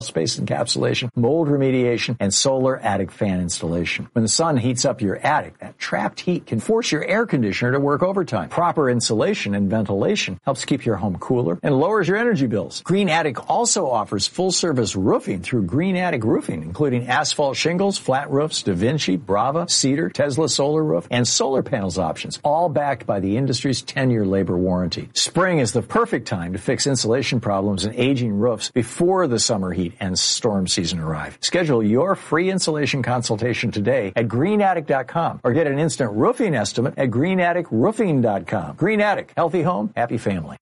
space encapsulation, mold remediation, and solar attic fan installation. When the sun heats up your attic, that trapped heat can force your air conditioner to work overtime. Proper insulation and ventilation helps keep your home cooler and lowers your energy bills. Green Attic also offers full-service roofing through Green Attic Roofing, including asphalt shingles, flat roofs, Da Vinci, Brava, Cedar, Tesla solar roof, and solar panels options, all backed by the industry's 10-year labor warranty. Spring is the perfect time to fix insulation problems and aging roofs before the summer heat and storm season arrive. Schedule your free insulation consultation today at greenattic.com or get an instant roofing estimate at greenatticroofing.com. Green Attic, healthy home, happy family.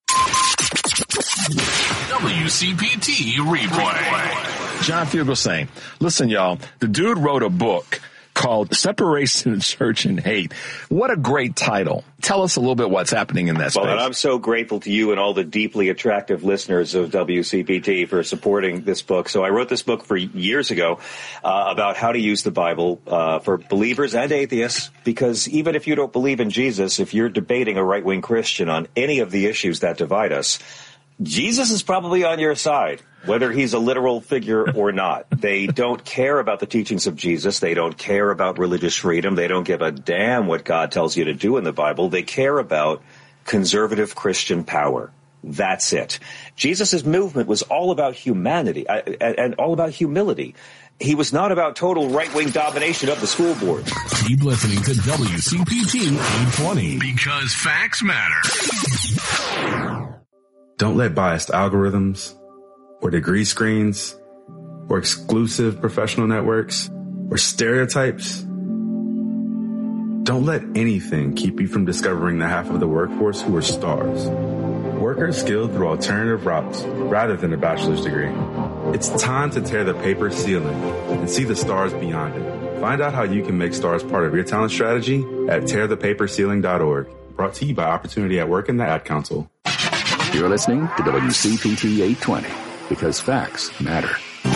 WCPT replay. John Fugelsang. Listen, y'all, the dude wrote a book called Separation of Church and Hate. What a great title. Tell us a little bit what's happening in that space. Well, and I'm so grateful to you and all the deeply attractive listeners of WCPT for supporting this book. So I wrote this book for years ago about how to use the Bible for believers and atheists, because even if you don't believe in Jesus, if you're debating a right-wing Christian on any of the issues that divide us, Jesus is probably on your side, whether he's a literal figure or not. They don't care about the teachings of Jesus. They don't care about religious freedom. They don't give a damn what God tells you to do in the Bible. They care about conservative Christian power. That's it. Jesus' movement was all about humanity and all about humility. He was not about total right-wing domination of the school board. Keep listening to WCPT 820 because facts matter. Don't let biased algorithms or degree screens or exclusive professional networks or stereotypes. Don't let anything keep you from discovering the half of the workforce who are stars. Workers skilled through alternative routes rather than a bachelor's degree. It's time to tear the paper ceiling and see the stars beyond it. Find out how you can make stars part of your talent strategy at tearthepaperceiling.org. Brought to you by Opportunity at Work and the Ad Council. You're listening to WCPT 820 because facts matter.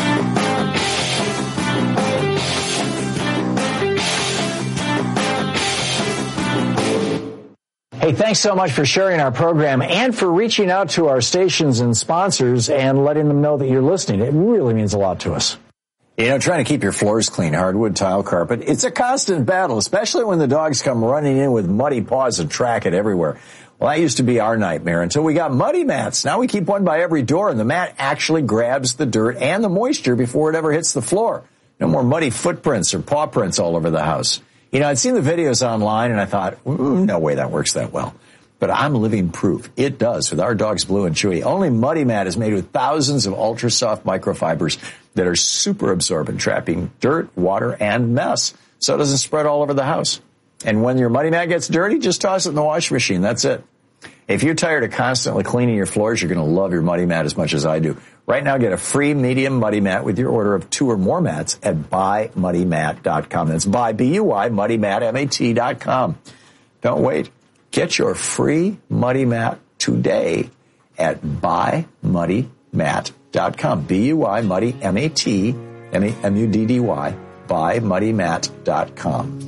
Hey, thanks so much for sharing our program and for reaching out to our stations and sponsors and letting them know that you're listening. It really means a lot to us. You know, trying to keep your floors clean, hardwood, tile, carpet, it's a constant battle, especially when the dogs come running in with muddy paws and track it everywhere. Well, that used to be our nightmare until we got muddy mats. Now we keep one by every door, and the mat actually grabs the dirt and the moisture before it ever hits the floor. No more muddy footprints or paw prints all over the house. You know, I'd seen the videos online, and I thought, no way that works that well. But I'm living proof. It does with our dogs, Blue and Chewy. Only Muddy Mat is made with thousands of ultra-soft microfibers that are super absorbent, trapping dirt, water, and mess so it doesn't spread all over the house. And when your Muddy Mat gets dirty, just toss it in the washing machine. That's it. If you're tired of constantly cleaning your floors, you're going to love your Muddy Mat as much as I do. Right now, get a free medium Muddy Mat with your order of 2 or more mats at buymuddymat.com. That's buy, B-U-Y, muddymat.com. Don't wait. Get your free Muddy Mat today at buymuddymat.com. B-U-Y, muddy, M-A-T, M-U-D-D-Y, buymuddymat.com.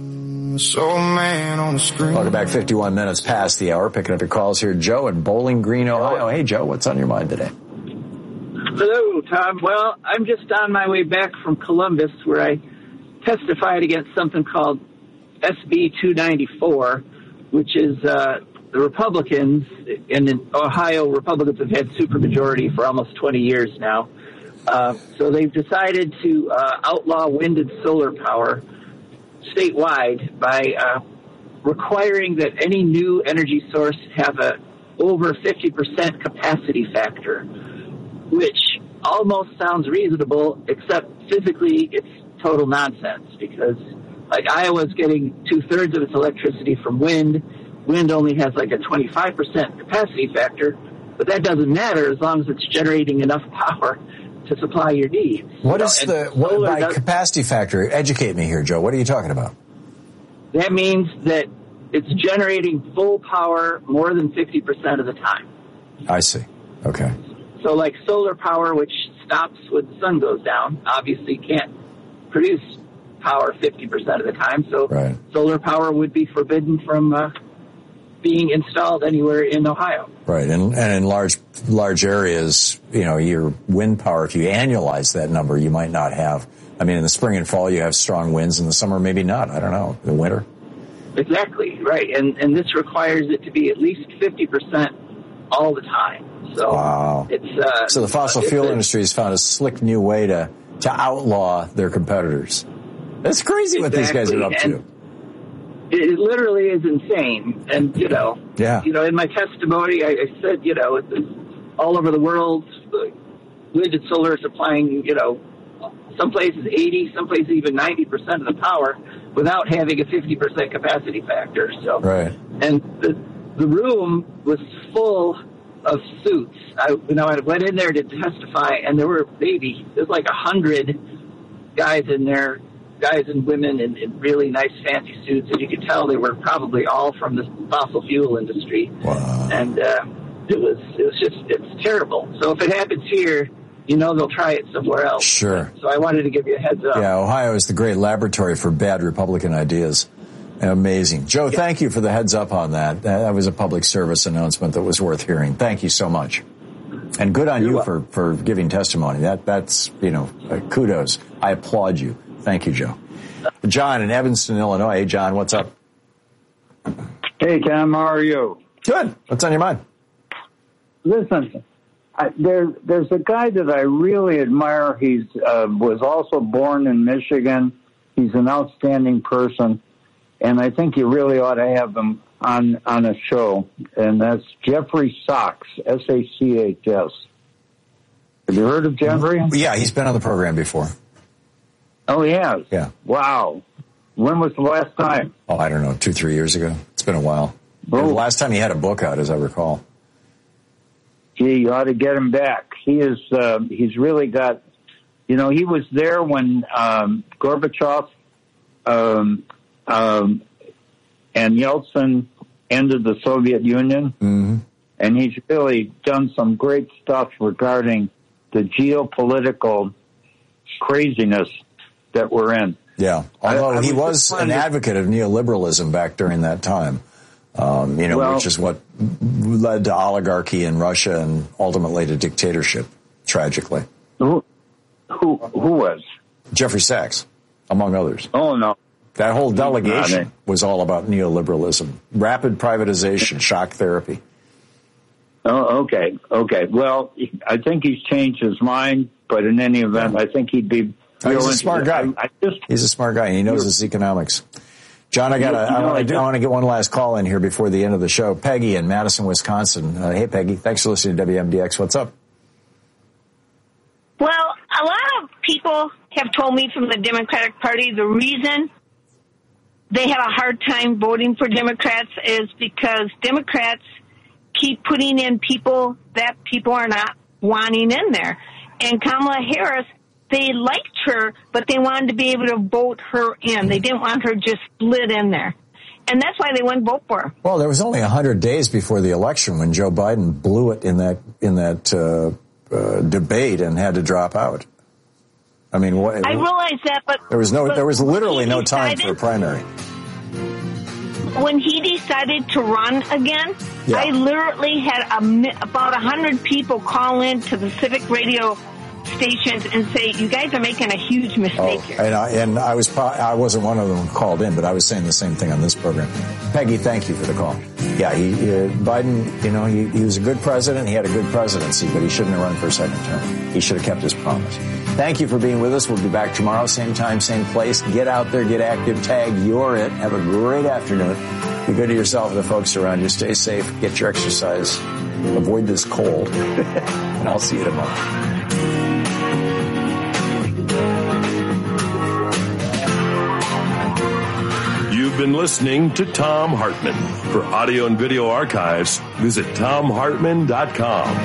Welcome back, 51 minutes past the hour. Picking up your calls here. Joe in Bowling Green, Ohio. Hey, Joe, what's on your mind today? Hello, Tom. Well, I'm just on my way back from Columbus where I testified against something called SB 294, which is the Republicans in Ohio. Republicans have had supermajority for almost 20 years now. So they've decided to outlaw wind and solar power statewide by requiring that any new energy source have a over 50% capacity factor, which almost sounds reasonable, except physically it's total nonsense because, like, Iowa's getting 2/3 of its electricity from wind. Wind only has like a 25% capacity factor, but that doesn't matter as long as it's generating enough power to supply your needs. What by capacity factor? Educate me here, Joe. What are you talking about? That means that it's generating full power more than 50% of the time. I see. Okay. So like solar power, which stops when the sun goes down, obviously can't produce power 50% of the time. So Solar power would be forbidden from being installed anywhere in Ohio. Right, and in large areas, your wind power, if you annualize that number, you might not have. I mean, in the spring and fall, you have strong winds. In the summer, maybe not. I don't know. In the winter. Exactly, right. And this requires it to be at least 50% all the time. So wow. It's so the fossil fuel industry has found a slick new way to outlaw their competitors. That's crazy what these guys are up to. It literally is insane. And, in my testimony, I said, it's all over the world, wind and solar is supplying, some places 80, some places even 90% of the power without having a 50% capacity factor. So, right. And the room was full of suits. I went in there to testify, and there's like 100 guys in there, guys and women in really nice fancy suits, and you could tell they were probably all from the fossil fuel industry. Wow. And it's terrible. So if it happens here, they'll try it somewhere else. Sure. So I wanted to give you a heads up. Yeah, Ohio is the great laboratory for bad Republican ideas. Amazing. Joe, thank you for the heads up on that. That was a public service announcement that was worth hearing. Thank you so much. And good on you for giving testimony. That's kudos. I applaud you. Thank you, Joe. John in Evanston, Illinois. Hey, John, what's up? Hey, Tom, how are you? Good. What's on your mind? Listen, there's a guy that I really admire. He's was also born in Michigan. He's an outstanding person, and I think you really ought to have him on a show, and that's Jeffrey Sachs, S-A-C-H-S. Have you heard of Jeffrey? Yeah, he's been on the program before. Oh, he has? Yeah. Wow. When was the last time? Oh, I don't know, 2-3 years ago. It's been a while. The last time he had a book out, as I recall. Gee, you ought to get him back. He's really got, he was there when Gorbachev and Yeltsin ended the Soviet Union. Mm-hmm. And he's really done some great stuff regarding the geopolitical craziness that we're in. Yeah, although he was an advocate of neoliberalism back during that time, which is what led to oligarchy in Russia and ultimately to dictatorship, tragically. Who was? Jeffrey Sachs, among others. Oh, no. That whole delegation was all about neoliberalism, rapid privatization, shock therapy. Oh, okay. Well, I think he's changed his mind, but in any event, I think he'd be... He's a smart guy. He's a smart guy, and he knows his economics. John, I want to get one last call in here before the end of the show. Peggy in Madison, Wisconsin. Hey, Peggy. Thanks for listening to WMDX. What's up? Well, a lot of people have told me from the Democratic Party the reason they have a hard time voting for Democrats is because Democrats keep putting in people that people are not wanting in there. And Kamala Harris, they liked her, but they wanted to be able to vote her in. They didn't want her just split in there. And that's why they wouldn't vote for her. Well, there was only 100 days before the election when Joe Biden blew it in that debate and had to drop out. I mean, I realize that, but there was literally no time for a primary. When he decided to run again, I literally had about 100 people call in to the Civic Radio stations and say, you guys are making a huge mistake here. And I wasn't one of them who called in, but I was saying the same thing on this program. Peggy, thank you for the call. Yeah, Biden, he was a good president. He had a good presidency, but he shouldn't have run for a second term. He should have kept his promise. Thank you for being with us. We'll be back tomorrow, same time, same place. Get out there, get active, tag You're It. Have a great afternoon. Be good to yourself and the folks around you. Stay safe, get your exercise, avoid this cold, and I'll see you tomorrow. You've been listening to Thom Hartmann. For audio and video archives, visit ThomHartmann.com.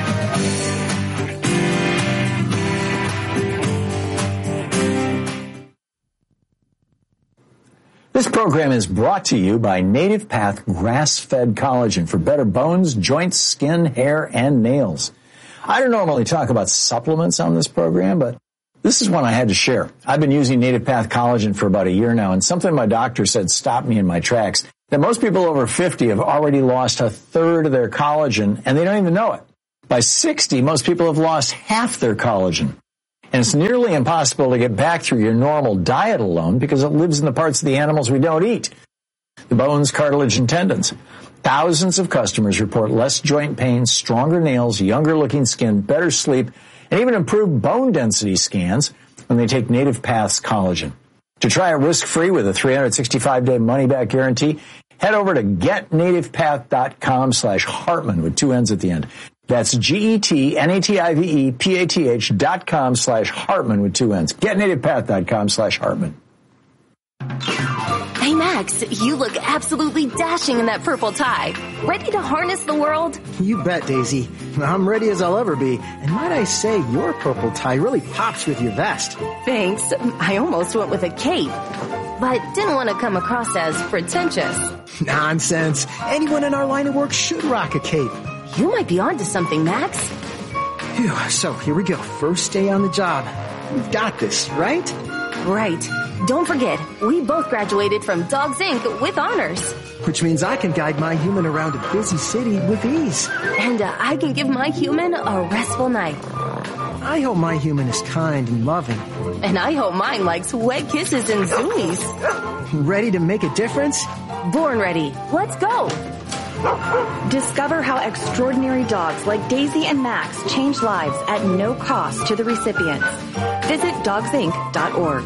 This program is brought to you by Native Path Grass-Fed Collagen for better bones, joints, skin, hair, and nails. I don't normally talk about supplements on this program, but this is one I had to share. I've been using Native Path Collagen for about a year now, and something my doctor said stopped me in my tracks. that most people over 50 have already lost a third of their collagen, and they don't even know it. By 60, most people have lost half their collagen. And it's nearly impossible to get back through your normal diet alone because it lives in the parts of the animals we don't eat. The bones, cartilage, and tendons. Thousands of customers report less joint pain, stronger nails, younger looking skin, better sleep, and even improved bone density scans when they take Native Path's collagen. To try it risk-free with a 365-day money-back guarantee, head over to getnativepath.com/Hartman with 2 N's at the end. That's GetNativePath.com/Hartman with 2 N's. GetNativePath.com/Hartman. Hey, Max, you look absolutely dashing in that purple tie. Ready to harness the world? You bet, Daisy. I'm ready as I'll ever be. And might I say, your purple tie really pops with your vest. Thanks. I almost went with a cape, but didn't want to come across as pretentious. Nonsense. Anyone in our line of work should rock a cape. You might be onto something, Max. Phew, so here we go. First day on the job. We've got this, right? Right. Don't forget, we both graduated from Dogs Inc. with honors. Which means I can guide my human around a busy city with ease. And I can give my human a restful night. I hope my human is kind and loving. And I hope mine likes wet kisses and zoomies. Ready to make a difference? Born ready. Let's go. Discover how extraordinary dogs like Daisy and Max change lives at no cost to the recipients. Visit dogsinc.org.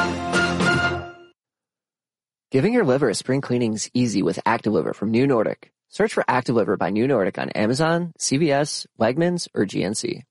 Giving your liver a spring cleaning's easy with Active Liver from New Nordic. Search for Active Liver by New Nordic on Amazon, CVS, Wegmans, or GNC.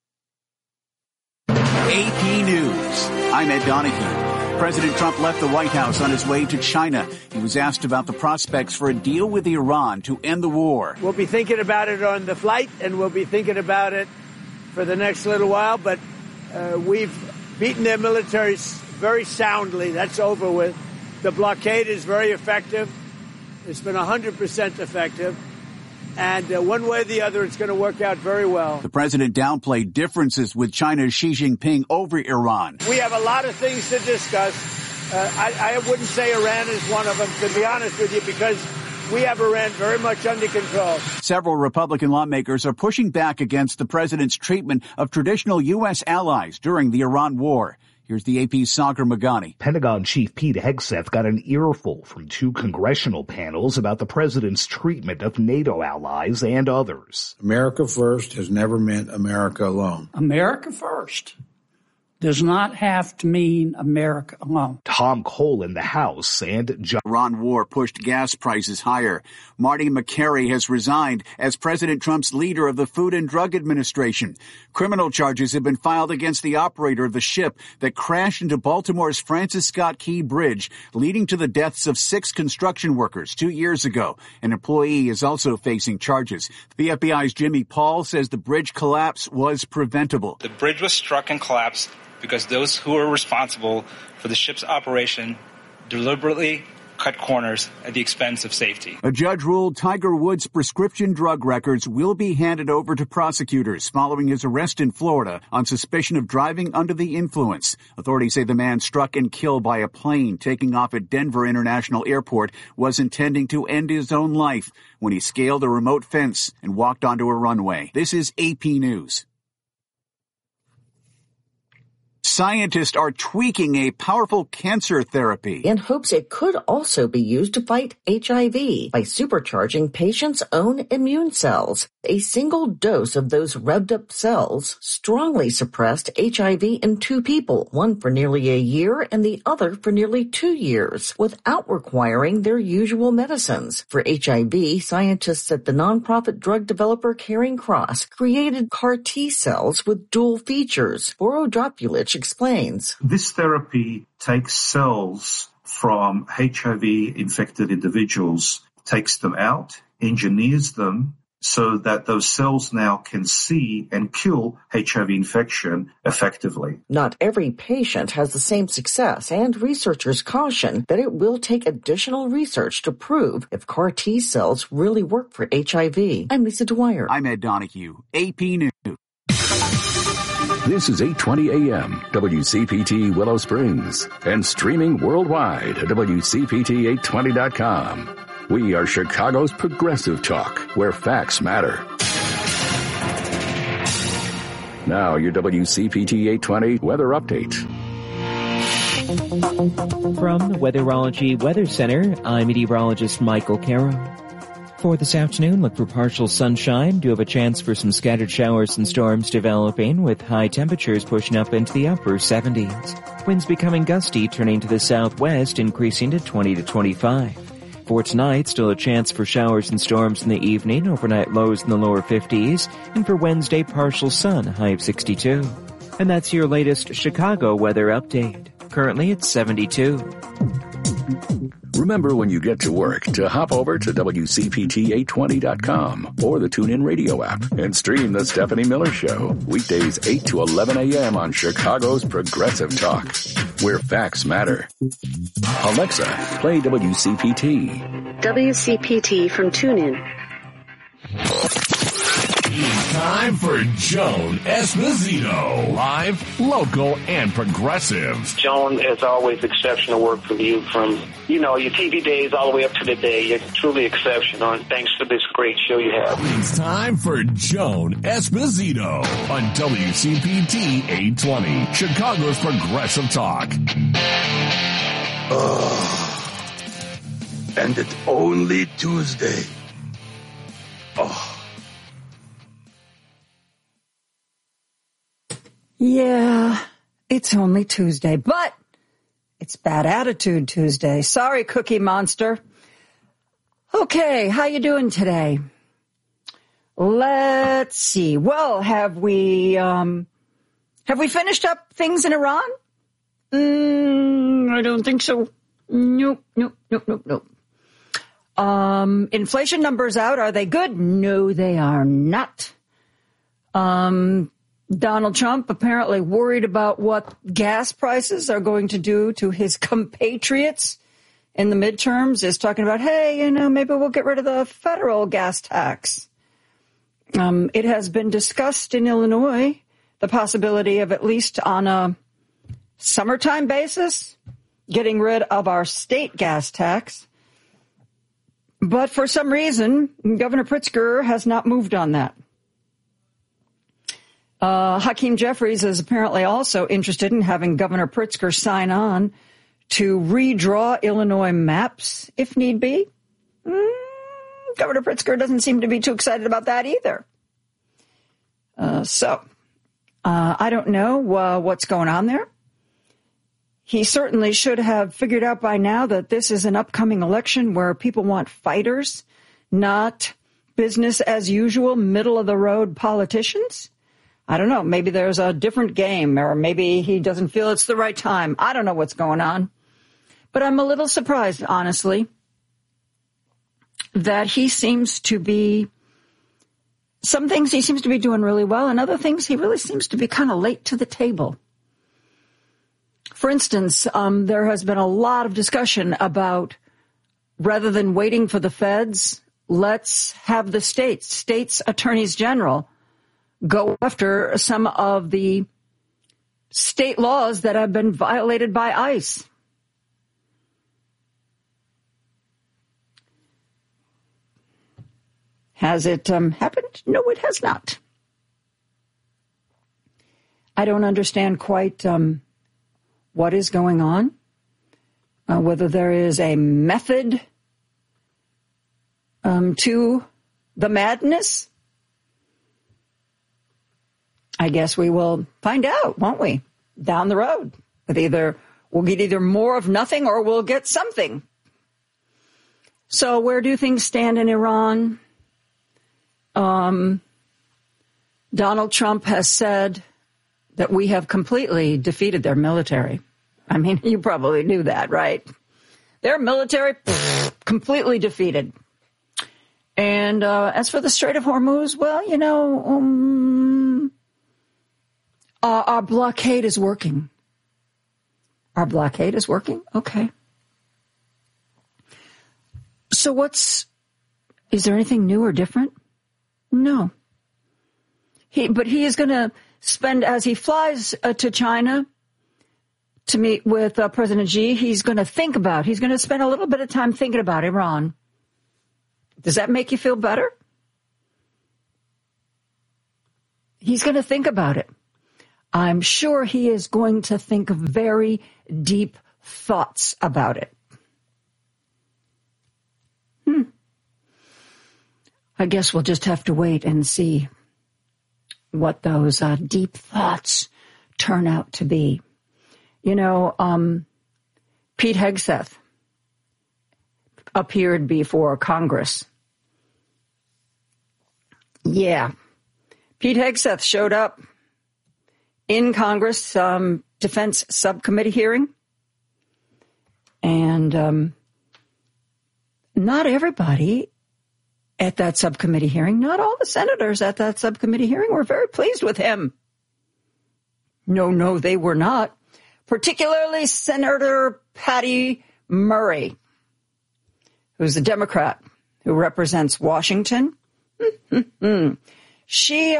AP News. I'm Ed Donahue. President Trump left the White House on his way to China. He was asked about the prospects for a deal with Iran to end the war. We'll be thinking about it on the flight, and we'll be thinking about it for the next little while, but we've beaten their militaries very soundly. That's over with. The blockade is very effective. It's been 100% effective. And one way or the other, it's going to work out very well. The president downplayed differences with China's Xi Jinping over Iran. We have a lot of things to discuss. I wouldn't say Iran is one of them, to be honest with you, because we have Iran very much under control. Several Republican lawmakers are pushing back against the president's treatment of traditional U.S. allies during the Iran war. Here's the AP's Sagar Magani. Pentagon Chief Pete Hegseth got an earful from 2 congressional panels about the president's treatment of NATO allies and others. America first has never meant America alone. America first does not have to mean America alone. Tom Cole in the House and Iran war pushed gas prices higher. Marty McCary has resigned as President Trump's leader of the Food and Drug Administration. Criminal charges have been filed against the operator of the ship that crashed into Baltimore's Francis Scott Key Bridge, leading to the deaths of 6 construction workers 2 years ago. An employee is also facing charges. The FBI's Jimmy Paul says the bridge collapse was preventable. The bridge was struck and collapsed because those who were responsible for the ship's operation deliberately cut corners at the expense of safety. A judge ruled Tiger Woods' prescription drug records will be handed over to prosecutors following his arrest in Florida on suspicion of driving under the influence. Authorities say the man struck and killed by a plane taking off at Denver International Airport was intending to end his own life when he scaled a remote fence and walked onto a runway. This is AP News. Scientists are tweaking a powerful cancer therapy in hopes it could also be used to fight HIV by supercharging patients' own immune cells. A single dose of those revved up cells strongly suppressed HIV in 2 people, one for nearly a year and the other for nearly 2 years, without requiring their usual medicines. For HIV, scientists at the nonprofit drug developer Caring Cross created CAR T cells with dual features. Boro Dropulich explains. This therapy takes cells from HIV-infected individuals, takes them out, engineers them so that those cells now can see and kill HIV infection effectively. Not every patient has the same success, and researchers caution that it will take additional research to prove if CAR T cells really work for HIV. I'm Lisa Dwyer. I'm Ed Donahue, AP News. This is 820 AM, WCPT Willow Springs, and streaming worldwide at WCPT820.com. We are Chicago's Progressive Talk, where facts matter. Now, your WCPT 820 weather update. From the Weatherology Weather Center, I'm meteorologist Michael Carroll. For this afternoon, look for partial sunshine. Do have a chance for some scattered showers and storms developing, with high temperatures pushing up into the upper 70s. Winds becoming gusty, turning to the southwest, increasing to 20 to 25. For tonight, still a chance for showers and storms in the evening, overnight lows in the lower 50s, and for Wednesday, partial sun, high of 62. And that's your latest Chicago weather update. Currently, it's 72. Remember when you get to work to hop over to WCPT820.com or the TuneIn Radio app and stream The Stephanie Miller Show. Weekdays 8 to 11 a.m. on Chicago's Progressive Talk, where facts matter. Alexa, play WCPT. WCPT from TuneIn. It's time for Joan Esposito. Live, local, and progressive. Joan, as always, exceptional work from you from, your TV days all the way up to today. You're truly exceptional, and thanks for this great show you have. It's time for Joan Esposito on WCPT 820, Chicago's Progressive Talk. And it's only Tuesday. Yeah, it's only Tuesday, but it's Bad Attitude Tuesday. Sorry, Cookie Monster. Okay, how you doing today? Let's see. Well, have we finished up things in Iran? I don't think so. Nope. Inflation numbers out. Are they good? No, they are not. Donald Trump apparently worried about what gas prices are going to do to his compatriots in the midterms, is talking about, hey, maybe we'll get rid of the federal gas tax. It has been discussed in Illinois, the possibility of, at least on a summertime basis, getting rid of our state gas tax. But for some reason, Governor Pritzker has not moved on that. Hakeem Jeffries is apparently also interested in having Governor Pritzker sign on to redraw Illinois maps if need be. Governor Pritzker doesn't seem to be too excited about that either. I don't know what's going on there. He certainly should have figured out by now that this is an upcoming election where people want fighters, not business as usual, middle-of-the-road politicians. I don't know. Maybe there's a different game, or maybe he doesn't feel it's the right time. I don't know what's going on. But I'm a little surprised, honestly, that he seems to be, some things he seems to be doing really well, and other things he really seems to be kind of late to the table. For instance, there has been a lot of discussion about, rather than waiting for the feds, let's have the states attorneys general go after some of the state laws that have been violated by ICE. Has it happened? No, it has not. I don't understand quite what is going on, whether there is a method to the madness. I guess we will find out, won't we, down the road? We'll get either more of nothing or we'll get something. So where do things stand in Iran? Donald Trump has said that we have completely defeated their military. I mean, you probably knew that, right? Their military, completely defeated. And as for the Strait of Hormuz, well, our blockade is working. Our blockade is working? Okay. So is there anything new or different? No. But he is going to spend, as he flies to China to meet with President Xi, he's going to spend a little bit of time thinking about Iran. Does that make you feel better? He's going to think about it. I'm sure he is going to think very deep thoughts about it. I guess we'll just have to wait and see what those deep thoughts turn out to be. You know, Pete Hegseth appeared before Congress. Yeah. Pete Hegseth showed up in Congress, Defense Subcommittee hearing. And not everybody at that subcommittee hearing, not all the senators at that subcommittee hearing were very pleased with him. No, they were not. Particularly Senator Patty Murray, who's a Democrat who represents Washington. She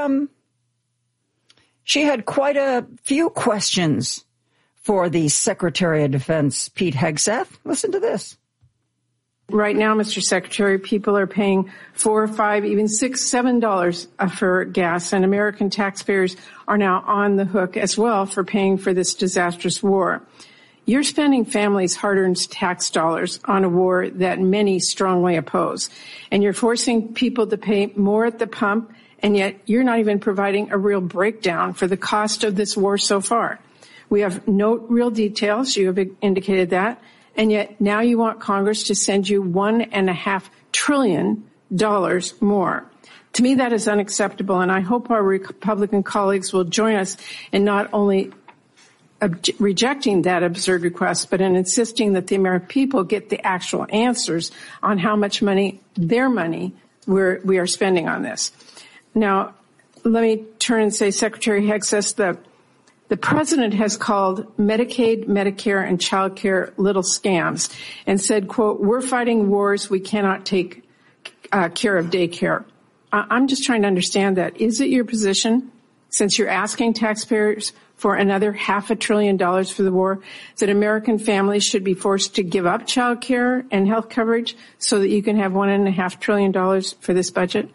had quite a few questions for the Secretary of Defense, Pete Hegseth. Listen to this. Right now, Mr. Secretary, people are paying $4, $5, even $6, $7 for gas, and American taxpayers are now on the hook as well for paying for this disastrous war. You're spending families' hard-earned tax dollars on a war that many strongly oppose, and you're forcing people to pay more at the pump, and yet you're not even providing a real breakdown for the cost of this war so far. We have no real details. You have indicated that. And yet now you want Congress to send you $1.5 trillion more. To me, that is unacceptable, and I hope our Republican colleagues will join us in not only rejecting that absurd request, but in insisting that the American people get the actual answers on how much money, their money, we are spending on this. Now, let me turn and say, Secretary Hegseth, the president has called Medicaid, Medicare, and child care little scams and said, quote, we're fighting wars. We cannot take care of daycare. I'm just trying to understand that. Is it your position, since you're asking taxpayers for another $500 billion for the war, that American families should be forced to give up child care and health coverage so that you can have $1.5 trillion for this budget?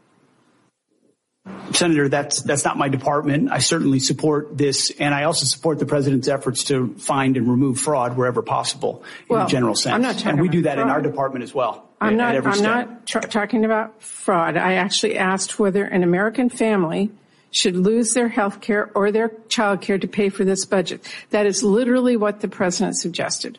Senator, that's not my department. I certainly support this, and I also support the president's efforts to find and remove fraud wherever possible in a general sense. I'm not talking and we about do that fraud. in our department as well. I'm not talking about fraud. I actually asked whether an American family should lose their health care or their child care to pay for this budget. That is literally what the president suggested.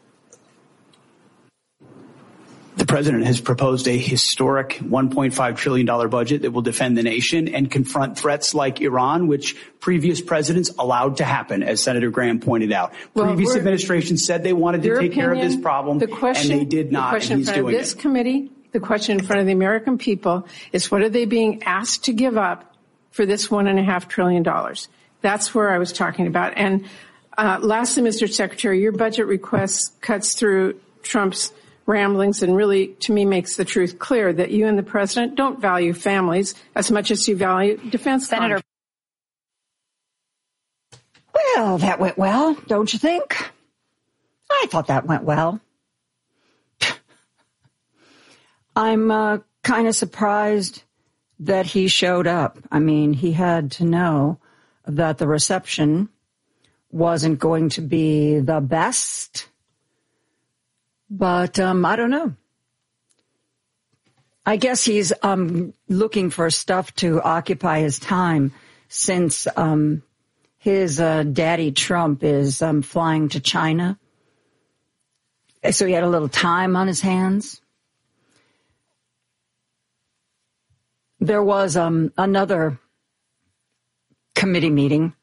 The president has proposed a historic $1.5 trillion budget that will defend the nation and confront threats like Iran, which previous presidents allowed to happen, as Senator Graham pointed out. Previous administrations said they wanted to take care of this problem, and they did not, and he's doing it. The question in front of the American people is, what are they being asked to give up for this $1.5 trillion? That's where I was talking about. And lastly, Mr. Secretary, your budget request cuts through Trump's ramblings and really, to me, makes the truth clear that you and the president don't value families as much as you value defense. Senator. Well, that went well, don't you think? I thought that went well. I'm kind of surprised that he showed up. I mean, he had to know that the reception wasn't going to be the best. But I don't know. I guess he's looking for stuff to occupy his time since his daddy Trump is flying to China. So he had a little time on his hands. There was another committee meeting.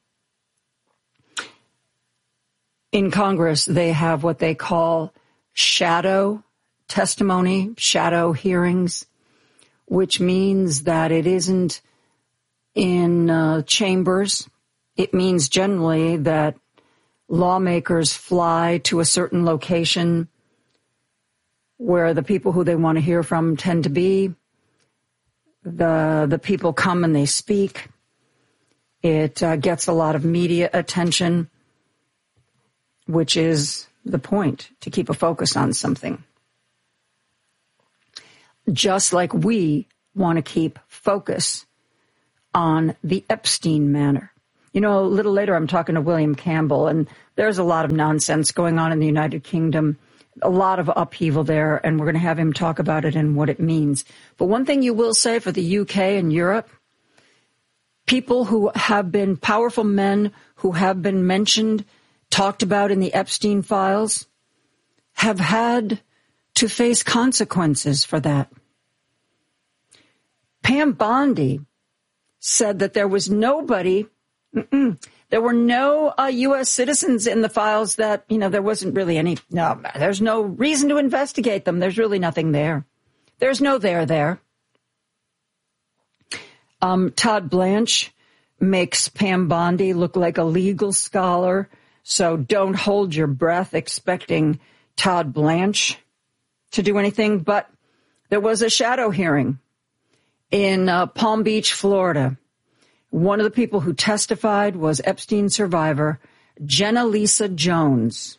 In Congress, they have what they call shadow testimony, shadow hearings, which means that it isn't in chambers. It means generally that lawmakers fly to a certain location where the people who they want to hear from tend to be. The people come and they speak. It gets a lot of media attention, which is the point, to keep a focus on something. just like we want to keep focus on the Epstein matter. You know, a little later I'm talking to William Campbell, and there's a lot of nonsense going on in the United Kingdom, a lot of upheaval there, and we're going to have him talk about it and what it means. But one thing you will say for the UK and Europe, people who have been powerful men who have been mentioned, talked about in the Epstein files, have had to face consequences for that. Pam Bondi said that there was nobody, there were no U.S. citizens in the files that, there wasn't really there's no reason to investigate them. There's really nothing there. There's no there. Todd Blanche makes Pam Bondi look like a legal scholar, so don't hold your breath expecting Todd Blanche to do anything. But there was a shadow hearing in Palm Beach, Florida. One of the people who testified was Epstein survivor Jenna Lisa Jones.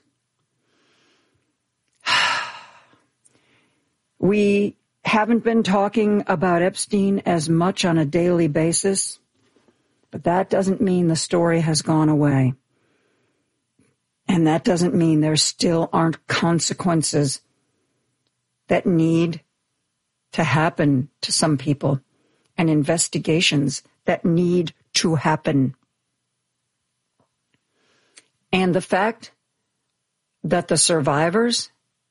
We haven't been talking about Epstein as much on a daily basis, but that doesn't mean the story has gone away. And that doesn't mean there still aren't consequences that need to happen to some people and investigations that need to happen. And the fact that the survivors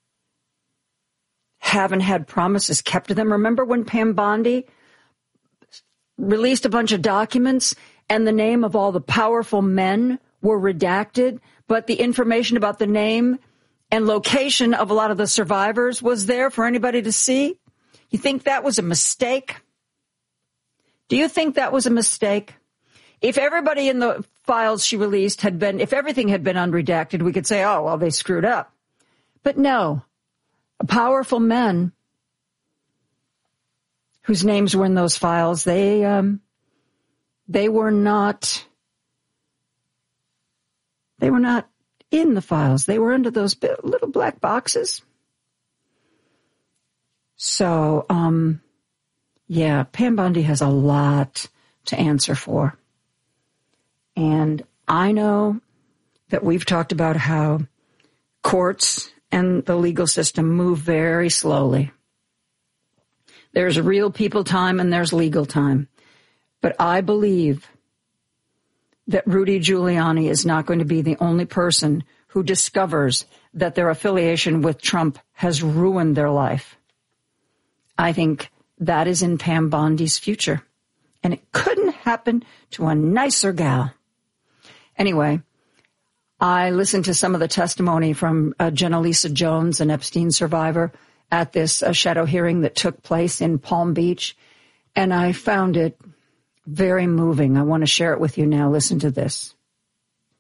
haven't had promises kept to them. Remember when Pam Bondi released a bunch of documents and the name of all the powerful men were redacted, but the information about the name and location of a lot of the survivors was there for anybody to see? You think that was a mistake? Do you think that was a mistake? If everybody in the files she released if everything had been unredacted, we could say, oh, well, they screwed up. But no, powerful men whose names were in those files, they were not in the files. They were under those little black boxes. So, yeah, Pam Bondi has a lot to answer for. And I know that we've talked about how courts and the legal system move very slowly. There's real people time and there's legal time. But I believe that Rudy Giuliani is not going to be the only person who discovers that their affiliation with Trump has ruined their life. I think that is in Pam Bondi's future. And it couldn't happen to a nicer gal. Anyway, I listened to some of the testimony from Jenna Lisa Jones, an Epstein survivor, at this shadow hearing that took place in Palm Beach. And I found it very moving. I want to share it with you now. Listen to this.